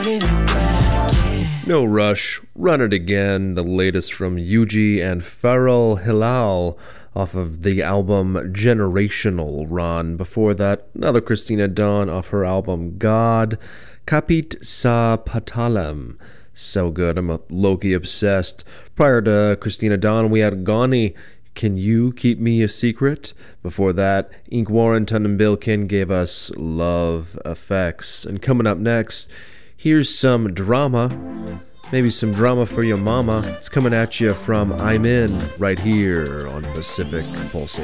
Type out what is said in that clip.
it again, yeah. No Rush, Run It Again, the latest from Yuji and Pharrell Hilal off of the album Generational Run. Before that, another Christina Dawn off her album God, Kapit Sa Patalam. So good, I'm a Loki obsessed. Prior to Christina Dawn, we had Gani, Can You Keep Me a Secret? Before that, Ink Warrington and Bilkin gave us Love Effects. And coming up next, here's some drama. Maybe some drama for your mama. It's coming at you from I'm In right here on Pacific Pulsation.